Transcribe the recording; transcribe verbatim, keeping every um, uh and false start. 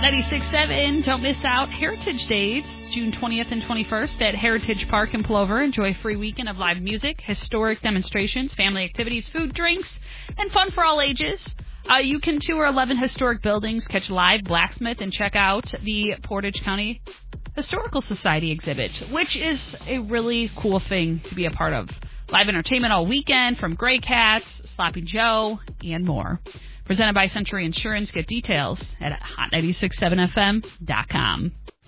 ninety-six point seven, don't miss out. Heritage Days, June twentieth and twenty-first at Heritage Park in Plover. Enjoy a free weekend of live music, historic demonstrations, family activities, food, drinks, and fun for all ages. Uh, you can tour eleven historic buildings, catch live blacksmith, and check out the Portage County Historical Society exhibit, which is a really cool thing to be a part of. Live entertainment all weekend from Grey Cats, Sloppy Joe, and more. Presented by Century Insurance. Get details at hot nine six seven f m dot com.